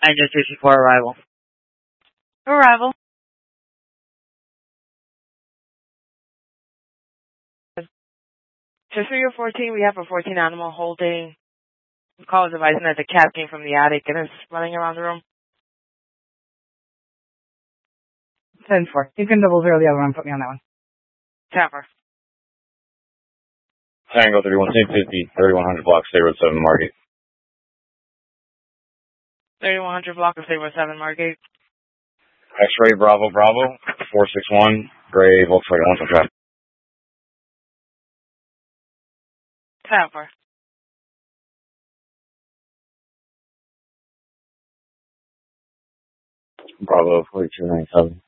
Engine 54 arrival. Arrival. To 3014, we have a 14 animal holding. Call is advising that the cat came from the attic and is running around the room. 10-4. You can 00 the other one. Put me on that one. Tapper. Tango 31, same 50, 3100 block, State Road 7, Margate. 3100 block of State Road 7, Margate. X-ray Bravo Bravo 461, gray Volkswagen 1 traffic. Tapper. Bravo 4297.